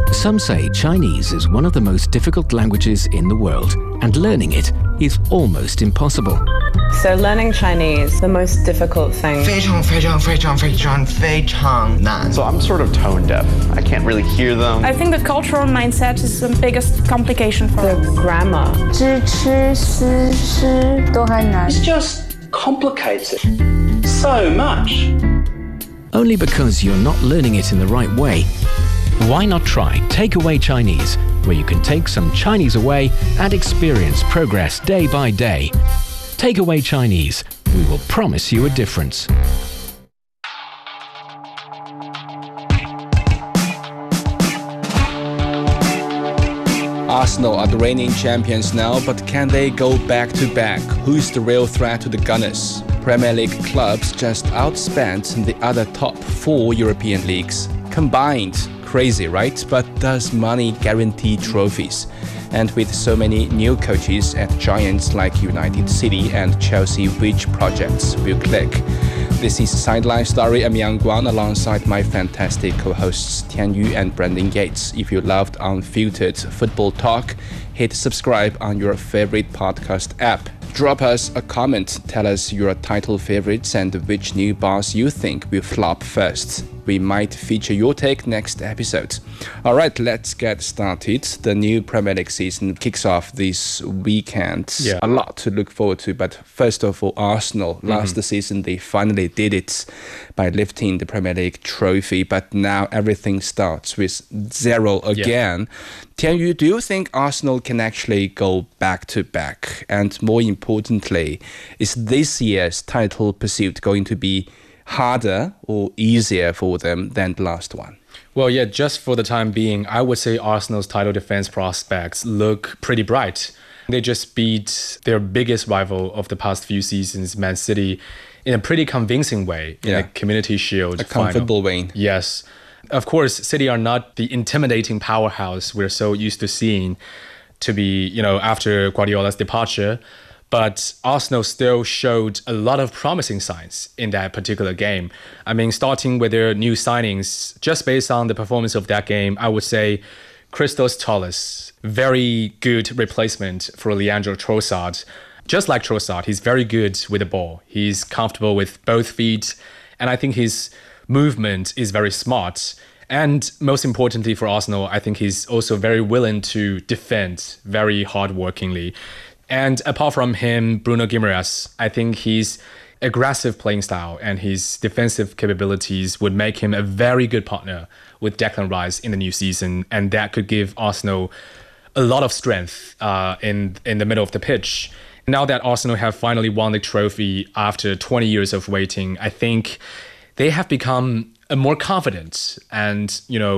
Some say Chinese is one of the most difficult languages in the world, and learning it is almost impossible. So learning Chinese, the most difficult thing. 非常非常非常非常非常难. So I'm sort of tone deaf. I can't really hear them. I think the cultural mindset is the biggest complication for The grammar. 知吃思诗都很难. It's just complicated so much. Only because you're not learning it in the right way. Why not try Takeaway Chinese, where you can take some Chinese away and experience progress day by day. Takeaway Chinese, we will promise you a difference. Arsenal are the reigning champions now, but can they go back-to-back? Who's the real threat to the Gunners? Premier League clubs just outspent the other top 4 European leagues combined. Crazy, right? But does money guarantee trophies? And with so many new coaches at giants like United City and Chelsea, which projects will click? This is Sideline Story. I'm Yang Guan alongside my fantastic co-hosts Tian Yu and Brandon Yates. If you loved unfiltered football talk, hit subscribe on your favorite podcast app. Drop us a comment, tell us your title favorites and which new boss you think will flop first. We might feature your take next episode. Alright, let's get started. The new Premier League season kicks off this weekend. A lot to look forward to, but first of all, Arsenal. Last season they finally did it by lifting the Premier League trophy, but now everything starts with 0 again. Tian Yu, do you think Arsenal can actually go back-to-back? And more importantly, is this year's title pursuit going to be harder or easier for them than the last one? Well, just for the time being, I would say Arsenal's title defense prospects look pretty bright. They just beat their biggest rival of the past few seasons, Man City, in a pretty convincing way in a Community Shield final. A comfortable win. Yes. Of course, City are not the intimidating powerhouse we're so used to seeing to be, after Guardiola's departure. But Arsenal still showed a lot of promising signs in that particular game. I mean, starting with their new signings, just based on the performance of that game, I would say Christos Tolles, very good replacement for Leandro Trossard. Just like Trossard, he's very good with the ball. He's comfortable with both feet, and I think his movement is very smart. And most importantly for Arsenal, I think he's also very willing to defend very hardworkingly. And apart from him, Bruno Guimaraes, I think his aggressive playing style and his defensive capabilities would make him a very good partner with Declan Rice in the new season. And that could give Arsenal a lot of strength in the middle of the pitch. Now that Arsenal have finally won the trophy after 20 years of waiting, I think they have become more confident and,